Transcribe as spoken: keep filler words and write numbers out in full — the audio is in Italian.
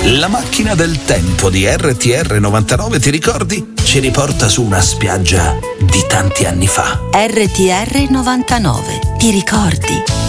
La macchina del tempo di R T R novantanove, ti ricordi? Ci riporta su una spiaggia di tanti anni fa. R T R novantanove, ti ricordi?